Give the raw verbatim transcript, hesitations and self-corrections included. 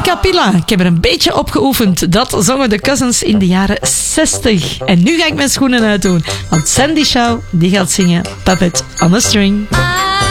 cappella. Ik heb er een beetje op geoefend. Dat zongen de Cousins in de jaren zestig. En nu ga ik mijn schoenen uitdoen. Want Sandy Shaw, die gaat zingen Puppet on a String.